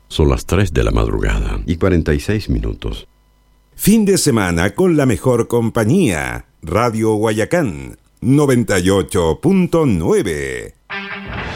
Son las 3 de la madrugada y 46 minutos. Fin de semana con la mejor compañía. Radio Guayacán 98.9.